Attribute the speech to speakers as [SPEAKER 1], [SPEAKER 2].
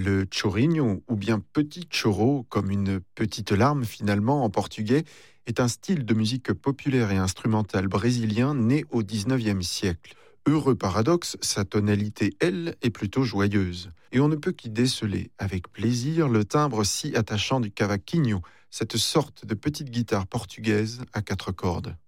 [SPEAKER 1] Le chorinho, ou bien petit choro, comme une petite larme finalement en portugais, est un style de musique populaire et instrumentale brésilien né au XIXe siècle. Heureux paradoxe, sa tonalité, elle, est plutôt joyeuse. Et on ne peut qu'y déceler avec plaisir le timbre si attachant du cavaquinho, cette sorte de petite guitare portugaise à 4 cordes.